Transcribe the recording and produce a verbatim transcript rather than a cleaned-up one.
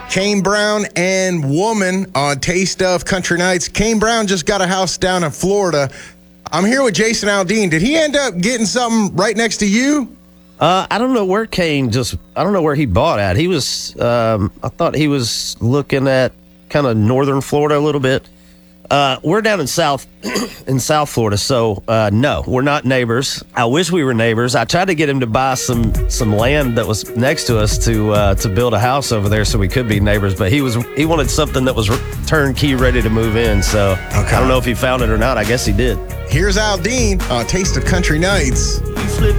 Kane Brown and Woman on Taste of Country Nights. Kane Brown just got a house down in Florida. I'm here with Jason Aldean. Did he end up getting something right next to you? Uh, I don't know where Kane just, I don't know where he bought at. He was, um, I thought he was looking at kind of northern Florida a little bit. Uh, we're down in South, in South Florida. So, uh, no, we're not neighbors. I wish we were neighbors. I tried to get him to buy some, some land that was next to us to, uh, to build a house over there so we could be neighbors. But he was, he wanted something that was turnkey ready to move in. So okay. I don't know if he found it or not. I guess he did. Here's Aldean on Taste of Country Nights. You slip